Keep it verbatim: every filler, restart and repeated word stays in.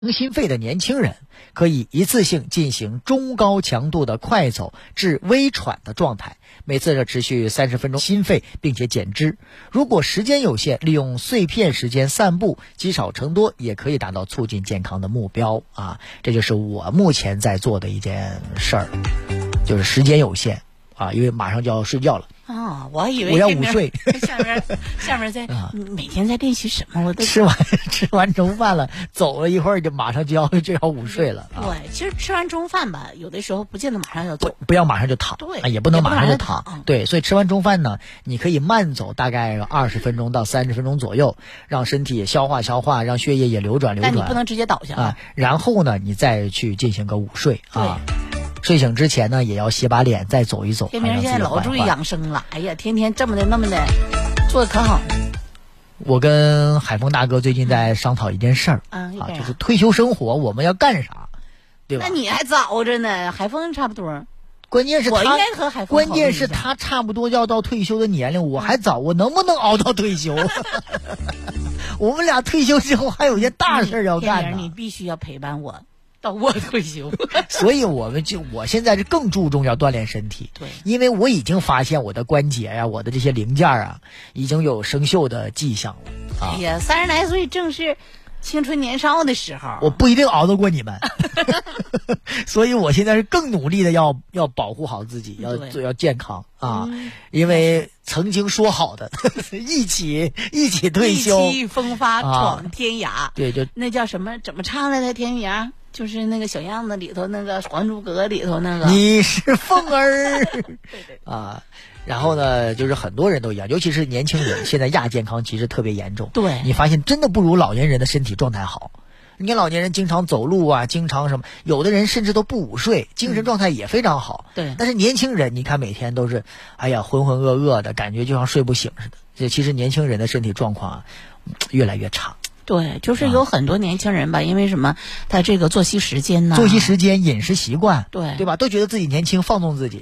心肺的年轻人可以一次性进行中高强度的快走至微喘的状态，每次的持续三十分钟心肺并且减脂。如果时间有限，利用碎片时间散步，积少成多，也可以达到促进健康的目标啊！这就是我目前在做的一件事儿，就是时间有限啊，因为马上就要睡觉了。 哦，我还以为我要午睡。 下面下面在、啊、每天在练习什么？我都吃完吃完中饭了，走了一会儿就马上就要就要午睡了。 对，啊、其实吃完中饭吧，有的时候不见得马上要走， 不不要马上就躺， 对， 啊、也不能马上就躺。 躺对，所以吃完中饭呢，你可以慢走大概二十分钟到三十分钟左右，让身体消化消化，让血液也流转流转。 但你不能直接倒下啊。然后呢，你再去进行个午睡啊。睡醒之前呢，也要洗把脸，再走一走。 天明现在老注意养生了，哎呀，天天这么的那么的，做的可好。 我跟海峰大哥最近在商讨一件事儿、 嗯、 啊，就是退休生活我们要干啥，对吧？ 那你还早着呢，海峰差不多。 关键是他， 我应该和海峰关键是他差不多要到退休的年龄，我还早，我能不能熬到退休？我们俩退休之后还有一件大事要干呢。 你必须要陪伴我。到我退休， 所以我们就我现在是更注重要锻炼身体， 对， 因为我已经发现我的关节呀、啊，我的这些零件啊，已经有生锈的迹象了。啊、 哎呀，三十来岁正是青春年少的时候， 我不一定熬得过你们，所以我现在是更努力的要要保护好自己，要要健康啊、嗯，因为曾经说好的一起一起退休， 意气风发闯天涯、啊， 对，就那叫什么？怎么唱来的？天明。就是那个小样子里头那个《还珠格格》里头那个你是凤儿对对啊，然后呢，就是很多人都一样，尤其是年轻人，现在亚健康其实特别严重。 对， 你发现真的不如老年人的身体状态好。你看老年人经常走路啊，经常什么，有的人甚至都不午睡，精神状态也非常好。 嗯、对， 但是年轻人，你看每天都是，哎呀浑浑噩噩的，感觉就像睡不醒似的。这其实年轻人的身体状况啊，越来越差。 对，就是有很多年轻人吧，啊、因为什么，他这个作息时间呢， 作息时间、饮食习惯， 对对吧，都觉得自己年轻，放纵自己。